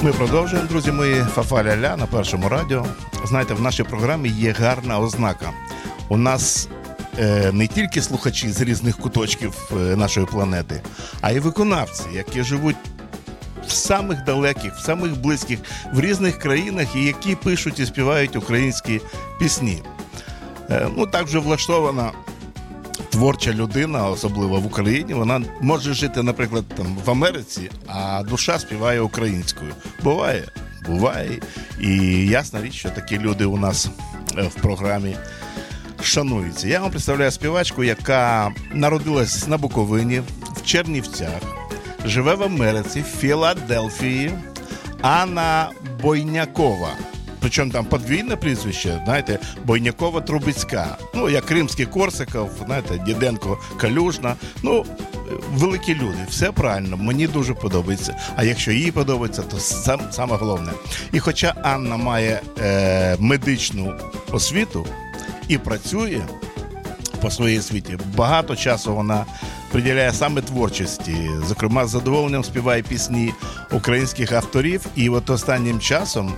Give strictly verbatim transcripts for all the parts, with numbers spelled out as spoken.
Ми продовжуємо, друзі мої, Фа-фа-ля-ля на Першому радіо. Знаєте, в нашій програмі є гарна ознака. У нас е, не тільки слухачі з різних куточків е, нашої планети, а й виконавці, які живуть в самих далеких, в самих близьких, в різних країнах, і які пишуть і співають українські пісні. Е, ну, так вже влаштована творча людина, особливо в Україні, вона може жити, наприклад, там, в Америці, а душа співає українською. Буває, буває. І ясна річ, що такі люди у нас в програмі шануються. Я вам представляю співачку, яка народилась на Буковині, в Чернівцях, живе в Америці, в Філадельфії, Анна Бойнякова. Причому там подвійне прізвище, знаєте, Бойнякова-Трубецька. Ну, як Кримський Корсаков, знаєте, Діденко Калюжна. Ну, великі люди, все правильно, мені дуже подобається. А якщо їй подобається, то сам, саме головне. І хоча Анна має е, медичну освіту і працює по своїй освіті, багато часу вона приділяє саме творчості. Зокрема, з задоволенням співає пісні українських авторів. І от останнім часом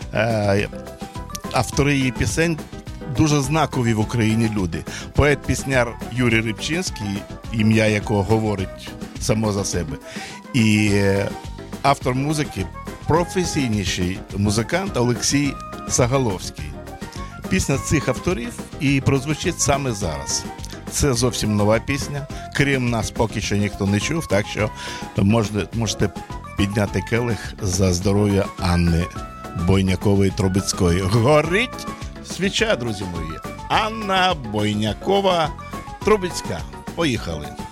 автори її пісень дуже знакові в Україні люди. Поет-пісняр Юрій Рибчинський, ім'я якого говорить само за себе, і автор музики, професійніший музикант Олексій Сагаловський. Пісня цих авторів і прозвучить саме зараз. Це зовсім нова пісня. Крім нас поки що ніхто не чув, так що можете, можете підняти келих за здоров'я Анни Бойнякової-Трубецької. Горить свіча, друзі мої. Анна Бойнякова-Трубецька. Поїхали.